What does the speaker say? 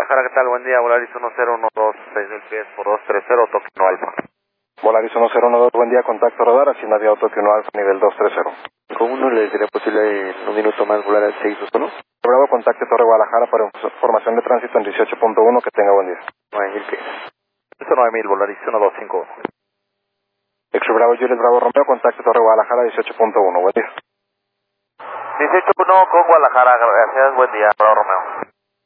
Guadalajara, ¿qué tal? Buen día, Volaris 1012, 6000 pies por 230, Tokio Alfa. Volaris 1012, buen día, contacto radar, hacia Naviado Tokio Alfa, nivel 230. ¿Cómo no le sería posible en un minuto más volar al 621? Bravo, contacte Torre Guadalajara para información de tránsito en 18.1, que tenga buen día. 9000 pies. 9000, Volaris 1251. Extra Bravo, Juliet Bravo Romeo, contacte Torre Guadalajara 18.1, buen día. 18.1 con Guadalajara, gracias, buen día, Bravo Romeo.